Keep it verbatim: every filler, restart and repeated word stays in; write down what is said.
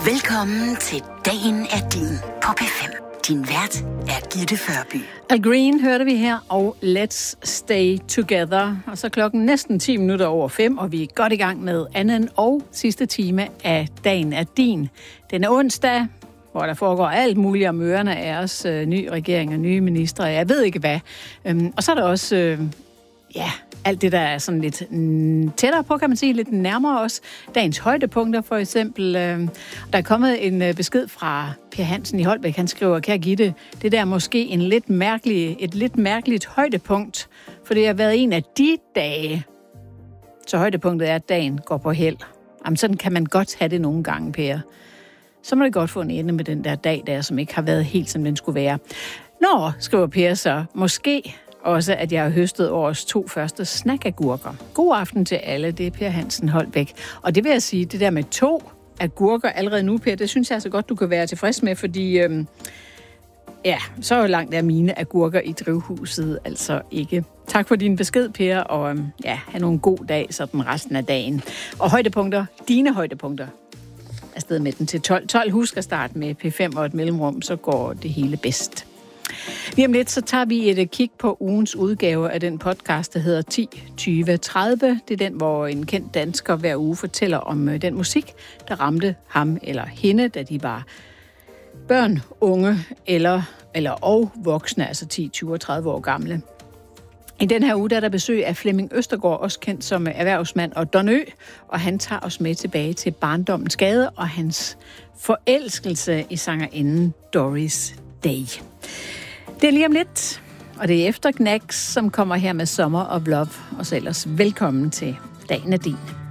Velkommen til Dagen er din på P fem. Din vært er Gitte Førby. Al Green hørte vi her, og Let's Stay Together. Og så klokken næsten ti minutter over fem, og vi er godt i gang med anden og sidste time af Dagen er din. Den er onsdag, hvor der foregår alt muligt om ørerne af os, øh, ny regering og nye ministre, jeg ved ikke hvad. Øhm, og så er der også, øh, ja, alt det, der er sådan lidt mm, tættere på, kan man sige, lidt nærmere os. Dagens højdepunkter, for eksempel. Øh, der er kommet en øh, besked fra Per Hansen i Holbæk. Han skriver, kære Gitte, det der er måske en lidt mærkelig, et lidt mærkeligt højdepunkt, for det har været en af de dage. Så højdepunktet er, at dagen går på held. Jamen, sådan kan man godt have det nogle gange, Per. Så må det godt få en ende med den der dag der, som ikke har været helt, som den skulle være. Nå, skriver Per så, måske også, at jeg har høstet årets to første snackagurker. God aften til alle, det er Per Hansen Holbæk. Og det vil jeg sige, det der med to agurker allerede nu, Per, det synes jeg så godt, du kan være tilfreds med, fordi øhm, ja, så langt er mine agurker i drivhuset altså ikke. Tak for din besked, Per, og øhm, ja, have nogle god dag sådan resten af dagen. Og højdepunkter, dine højdepunkter, afsted med den til tolv. tolv husk at starte med P fem og et mellemrum, så går det hele bedst. Lige om lidt, så tager vi et kig på ugens udgave af den podcast, der hedder ti tyve tredive. Det er den, hvor en kendt dansker hver uge fortæller om den musik, der ramte ham eller hende, da de var børn, unge eller, eller og voksne, altså ti, tyve og tredive år gamle. I den her uge der er der besøg af Flemming Østergaard, også kendt som erhvervsmand og Don Ø, og han tager os med tilbage til barndommens gade og hans forelskelse i sangerinden Doris Day. Det er lige om lidt, og det er efter Knacks, som kommer her med Summer of Love, og så ellers velkommen til Dagen er din.